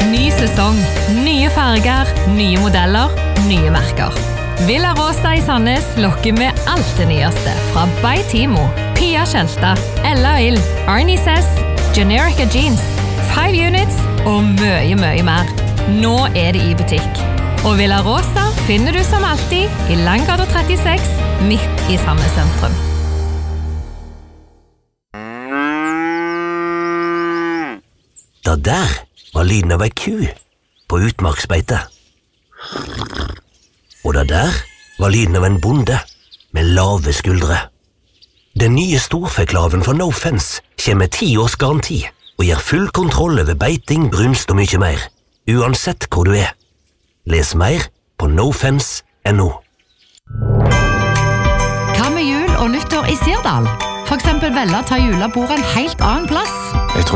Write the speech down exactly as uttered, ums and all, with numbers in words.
Ny sesong, nye farger, nye modeller, nye merker. Villa Rosa i Sandnes lokker med alt det nyeste fra By Timo, Pia Tjelta, Ella Ill, Arnie Sess, Generica Jeans, Five Units og mye, mye mer. Nå er det i butikk. Og Villa Rosa finner du som alltid i Langgata trettiseks, midt i Sandnes sentrum. Da der var lyden av ei ku på utmarksbeite. Og da der var lyden av en bonde med lave skuldre. Den nye storfeklaven fra No Fence kommer med ti års garanti og gir full kontroll over beiting, brunst og mye mer, uansett hvor du er. Les mer på nofence punktum no. Hva med jul og nyttår i Sirdal? For eksempel velge å ta julebord en helt annen plass. Jeg tror